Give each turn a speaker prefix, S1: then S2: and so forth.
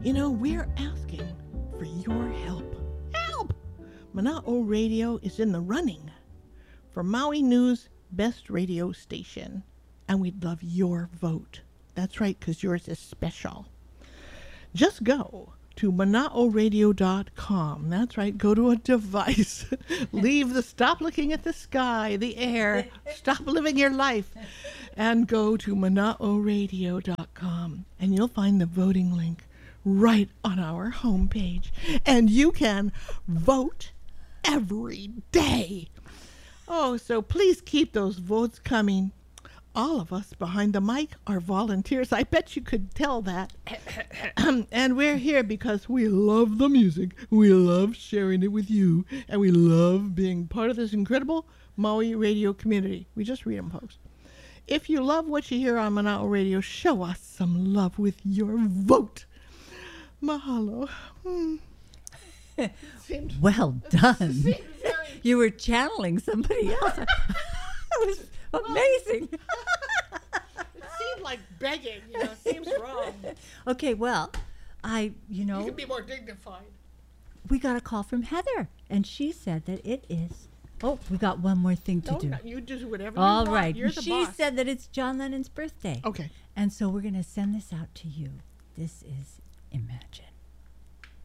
S1: We're asking for your help. Help! Mana'o Radio is in the running for Maui News Best Radio Station, and we'd love your vote. That's right, because yours is special. Just go to mana'oradio.com. That's right, go to a device. Stop looking at the sky, the air, stop living your life, and go to mana'oradio.com, and you'll find the voting link right on our homepage. And you can vote every day. Oh, so please keep those votes coming. All of us behind the mic are volunteers. I bet you could tell that. And we're here because we love the music. We love sharing it with you. And we love being part of this incredible Maui radio community. We just read them, folks. If you love what you hear on Mana'o Radio, show us some love with your vote. Mahalo.
S2: Well done. You were channeling somebody else. It was amazing.
S1: It seemed like begging, it seems wrong.
S2: Okay, well,
S1: You can be more dignified.
S2: We got a call from Heather, and she said that it is. Oh, we got one more thing to do.
S1: No, you do whatever
S2: All
S1: you want.
S2: right.
S1: You're the
S2: She
S1: boss.
S2: said that it's John Lennon's birthday.
S1: Okay.
S2: And so we're going to send this out to you. This is Imagine.